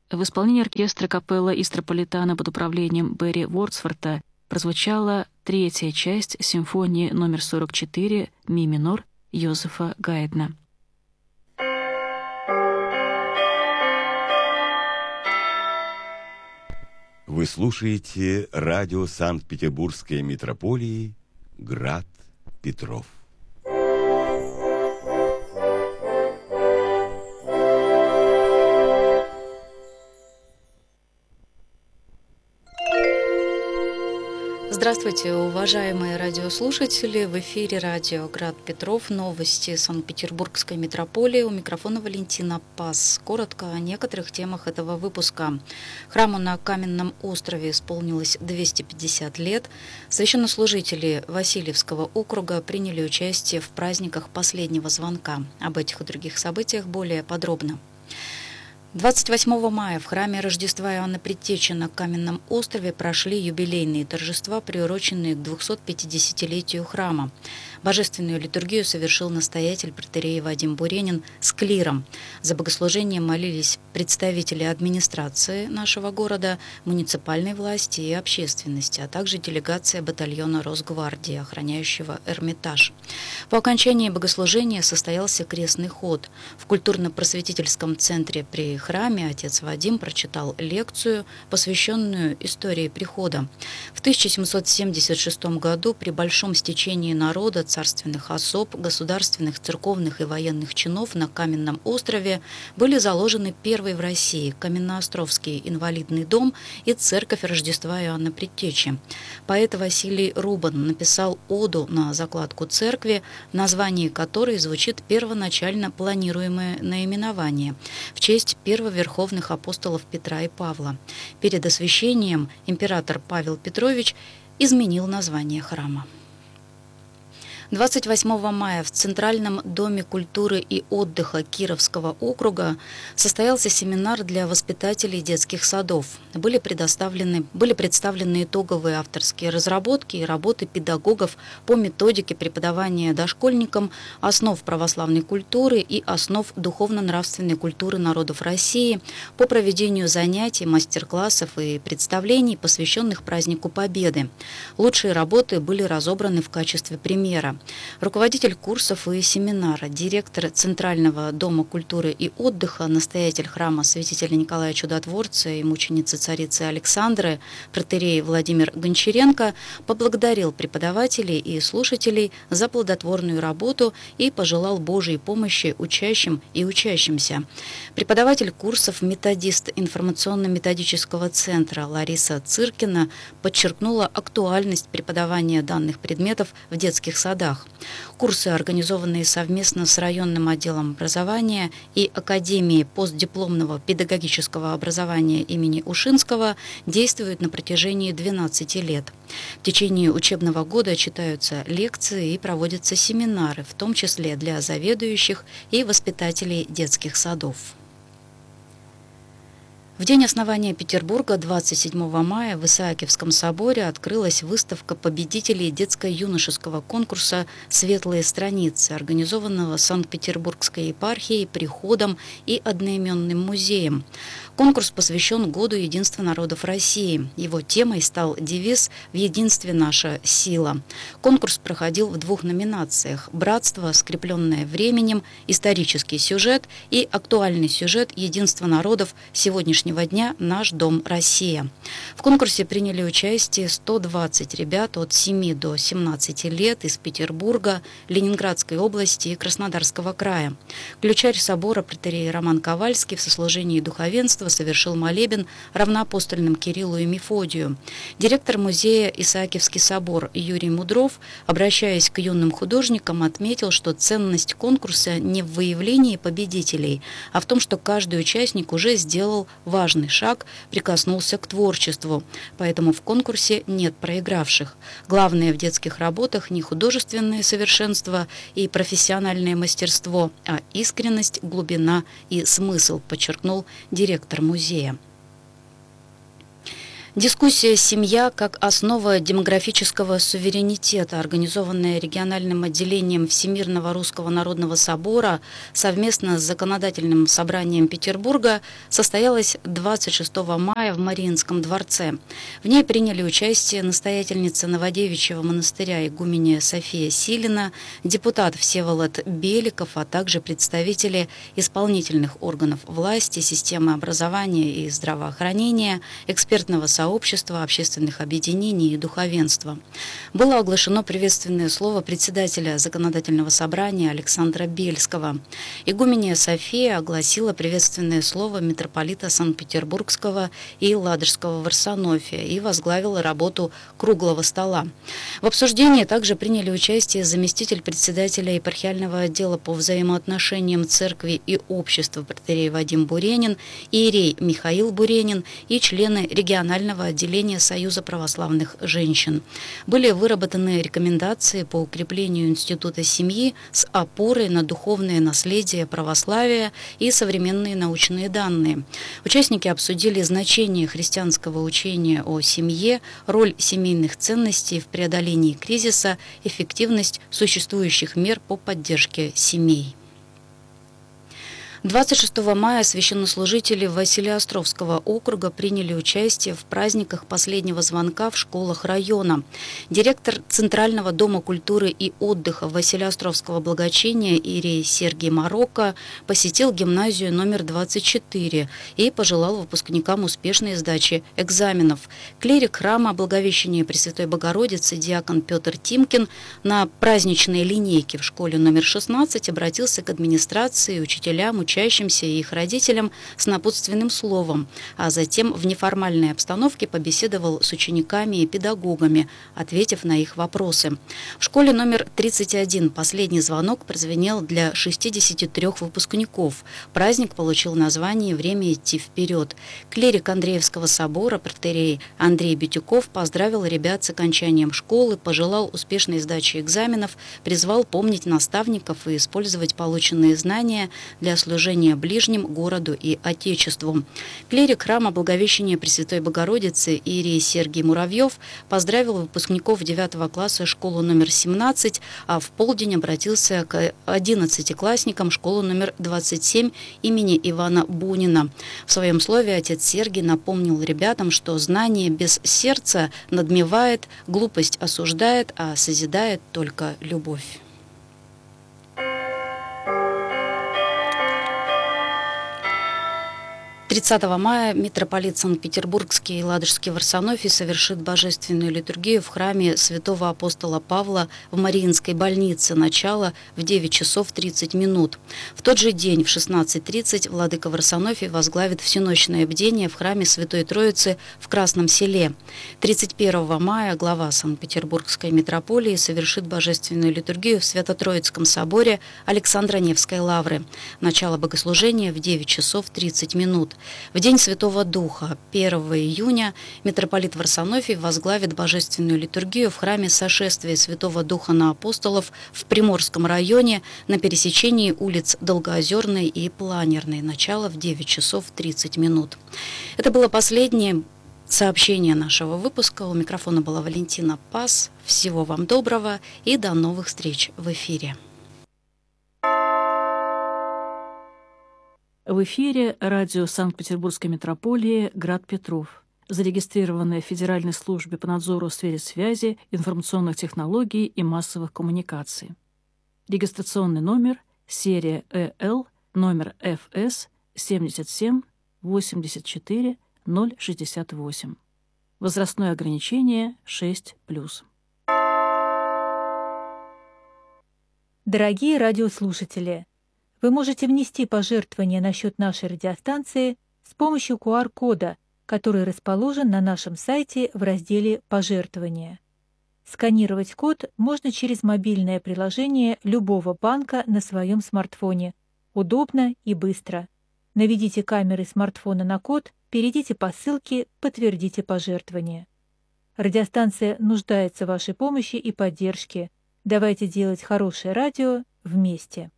В исполнении оркестра капелла Истрополитана под управлением Берри Вордсворта прозвучала третья часть симфонии номер 44 «Ми минор» Йозефа Гайдна. Вы слушаете радио Санкт-Петербургской митрополии «Град Петров». Здравствуйте, уважаемые радиослушатели! В эфире радио «Град Петров», новости Санкт-Петербургской митрополии. У микрофона Валентина Пас. Коротко о некоторых темах этого выпуска. Храму на Каменном острове исполнилось 250 лет. Священнослужители Васильевского округа приняли участие в праздниках последнего звонка. Об этих и других событиях более подробно. 28 мая в храме Рождества Иоанна Предтечи на Каменном острове прошли юбилейные торжества, приуроченные к 250-летию храма. Божественную литургию совершил настоятель протоиерей Вадим Буренин с клиром. За богослужением молились представители администрации нашего города, муниципальной власти и общественности, а также делегация батальона Росгвардии, охраняющего Эрмитаж. По окончании богослужения состоялся крестный ход. В культурно-просветительском центре при храме отец Вадим прочитал лекцию, посвященную истории прихода. В 1776 году при большом стечении народа, царственных особ, государственных, церковных и военных чинов на Каменном острове были заложены первый в России Каменноостровский инвалидный дом и церковь Рождества Иоанна Предтечи. Поэт Василий Рубан написал оду на закладку церкви, в названии которой звучит первоначально планируемое наименование в честь первоверховных апостолов Петра и Павла. Перед освящением император Павел Петрович изменил название храма. 28 мая в Центральном доме культуры и отдыха Кировского округа состоялся семинар для воспитателей детских садов. Были представлены итоговые авторские разработки и работы педагогов по методике преподавания дошкольникам основ православной культуры и основ духовно-нравственной культуры народов России по проведению занятий, мастер-классов и представлений, посвященных празднику Победы. Лучшие работы были разобраны в качестве примера. Руководитель курсов и семинара, директор Центрального дома культуры и отдыха, настоятель храма святителя Николая Чудотворца и мученицы царицы Александры, протоиерей Владимир Гончаренко, поблагодарил преподавателей и слушателей за плодотворную работу и пожелал Божьей помощи учащим и учащимся. Преподаватель курсов, методист информационно-методического центра Лариса Циркина подчеркнула актуальность преподавания данных предметов в детских садах. Курсы, организованные совместно с районным отделом образования и Академией постдипломного педагогического образования имени Ушинского, действуют на протяжении 12 лет. В течение учебного года читаются лекции и проводятся семинары, в том числе для заведующих и воспитателей детских садов. В день основания Петербурга, 27 мая, в Исаакиевском соборе открылась выставка победителей детско-юношеского конкурса «Светлые страницы», организованного Санкт-Петербургской епархией, приходом и одноименным музеем. Конкурс посвящен Году единства народов России. Его темой стал девиз «В единстве наша сила». Конкурс проходил в двух номинациях: «Братство, скрепленное временем», исторический сюжет и актуальный сюжет «Единство народов сегодняшнего дня. Наш дом Россия». В конкурсе приняли участие 120 ребят от 7 до 17 лет из Петербурга, Ленинградской области и Краснодарского края. Ключарь собора протоиерей Роман Ковальский в сослужении духовенства совершил молебен равноапостольным Кириллу и Мефодию. Директор музея «Исаакиевский собор» Юрий Мудров, обращаясь к юным художникам, отметил, что ценность конкурса не в выявлении победителей, а в том, что каждый участник уже сделал важный шаг, прикоснулся к творчеству. Поэтому в конкурсе нет проигравших. Главное в детских работах не художественное совершенство и профессиональное мастерство, а искренность, глубина и смысл, подчеркнул директор музея. Дискуссия «Семья как основа демографического суверенитета», организованная региональным отделением Всемирного Русского Народного Собора совместно с Законодательным собранием Петербурга, состоялась 26 мая в Мариинском дворце. В ней приняли участие настоятельница Новодевичьего монастыря игуменья София Силина, депутат Всеволод Беликов, а также представители исполнительных органов власти, системы образования и здравоохранения, экспертного сообщества, общественных объединений и духовенства. Было оглашено приветственное слово председателя Законодательного собрания Александра Бельского. Игуменья София огласила приветственное слово митрополита Санкт-Петербургского и Ладожского Варсонофия и возглавила работу круглого стола. В обсуждении также приняли участие заместитель председателя епархиального отдела по взаимоотношениям церкви и общества протоиерей Вадим Буренин, иерей Михаил Буренин и члены регионального отделения Союза православных женщин. Были выработаны рекомендации по укреплению института семьи с опорой на духовное наследие православия и современные научные данные. Участники обсудили значение христианского учения о семье, роль семейных ценностей в преодолении кризиса, эффективность существующих мер по поддержке семей. 26 мая священнослужители Василеостровского округа приняли участие в праздниках последнего звонка в школах района. Директор Центрального дома культуры и отдыха Василеостровского благочиния иерей Сергий Марокко посетил гимназию номер 24 и пожелал выпускникам успешной сдачи экзаменов. Клирик храма Благовещения Пресвятой Богородицы диакон Петр Тимкин на праздничной линейке в школе номер 16 обратился к администрации, учителям, учащимся и их родителям с напутственным словом, а затем в неформальной обстановке побеседовал с учениками и педагогами, ответив на их вопросы. В школе номер 31 последний звонок прозвенел для 63 выпускников. Праздник получил название «Время идти вперед». Клирик Андреевского собора протоиерей Андрей Битюков поздравил ребят с окончанием школы, пожелал успешной сдачи экзаменов, призвал помнить наставников и использовать полученные знания для служения ближним, городу и Отечеству. Клирик храма Благовещения Пресвятой Богородицы иерей Сергий Муравьев поздравил выпускников 9 класса школу номер 17, а в полдень обратился к 11-классникам школы номер 27 имени Ивана Бунина. В своем слове отец Сергий напомнил ребятам, что знание без сердца надмевает, глупость осуждает, а созидает только любовь. 30 мая митрополит Санкт-Петербургский и Ладожский Варсонофий совершит божественную литургию в храме святого апостола Павла в Мариинской больнице. Начало в 9 часов 30 минут. В тот же день в 16:30 владыка Варсонофий возглавит всеночное бдение в храме Святой Троицы в Красном Селе. 31 мая глава Санкт-Петербургской митрополии совершит божественную литургию в Свято-Троицком соборе Александра Невской лавры. Начало богослужения в 9 часов 30 минут. В день Святого Духа, 1 июня, митрополит Варсонофий возглавит божественную литургию в храме Сошествия Святого Духа на апостолов в Приморском районе на пересечении улиц Долгоозерной и Планерной. Начало в 9 часов 30 минут. Это было последнее сообщение нашего выпуска. У микрофона была Валентина Пас. Всего вам доброго и до новых встреч в эфире. В эфире радио Санкт-Петербургской митрополии «Град Петров», зарегистрированное в Федеральной службе по надзору в сфере связи, информационных технологий и массовых коммуникаций. Регистрационный номер серия ЭЛ, номер ФС 77 84 068. Возрастное ограничение 6+. Дорогие радиослушатели! Вы можете внести пожертвования на счет нашей радиостанции с помощью QR-кода, который расположен на нашем сайте в разделе «Пожертвования». Сканировать код можно через мобильное приложение любого банка на своем смартфоне. Удобно и быстро. Наведите камеры смартфона на код, перейдите по ссылке, подтвердите пожертвование. Радиостанция нуждается в вашей помощи и поддержке. Давайте делать хорошее радио вместе.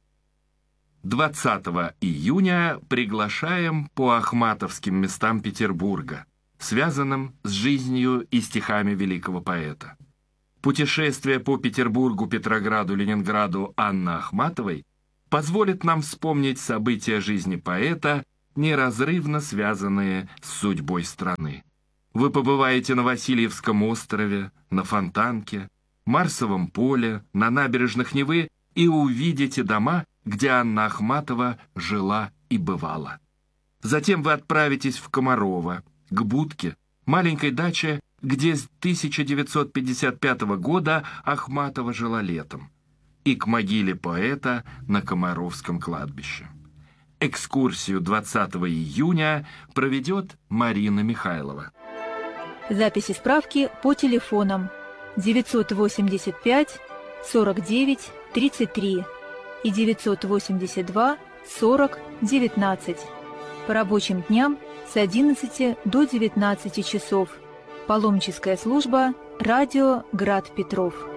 20 июня приглашаем по ахматовским местам Петербурга. связанным с жизнью и стихами великого поэта. Путешествие по Петербургу, Петрограду, Ленинграду Анны Ахматовой позволит нам вспомнить события жизни поэта, неразрывно связанные с судьбой страны. Вы побываете на Васильевском острове, на Фонтанке, Марсовом поле, на набережных Невы и увидите дома, где Анна Ахматова жила и бывала. Затем вы отправитесь в Комарово, к Будке, маленькой даче, где с 1955 года Ахматова жила летом, и к могиле поэта на Комаровском кладбище. Экскурсию 20 июня проведет Марина Михайлова. Записи справки по телефонам 985 49 33 и 982 40 19. По рабочим дням с 11 до 19 часов. Паломническая служба «Радио Град Петров».